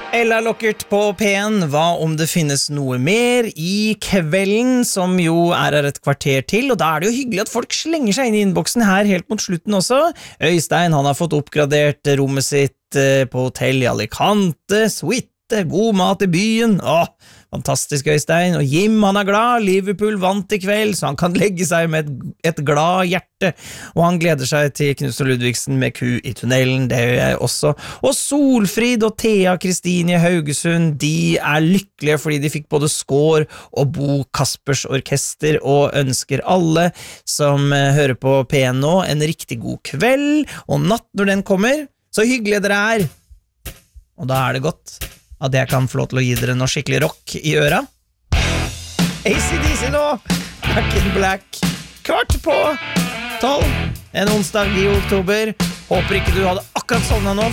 Ella Lockert på P1, hva om det finnes noe mer i kvelden, som jo er her et kvarter til, og da er det jo hyggelig at folk slenger seg inn i innboksen her helt mot slutten også. Øystein, han har fått oppgradert rommet sitt på hotell i Alicante, suite, god mat i byen, fantastisk Øystein, og Jim han er glad, Liverpool vant i kveld, så han kan legge seg med et glad hjerte, og han gleder seg til Knut og Ludvigsen med ku i tunnelen, det gjør jeg også, og Solfrid og Thea Kristine i Haugesund, de er lykkelige fordi de fikk både Skår og Bo Kaspers orkester, og ønsker alle som hører på P1 nå en riktig god kveld, og natt når den kommer, så hyggelig dere er, og da er det godt at jeg kan få lov til å gi dere noe skikkelig rock i øra. AC/DC nå, Back in Black, 12:15, en onsdag i oktober. Håper ikke du hadde akkurat sovnet nå,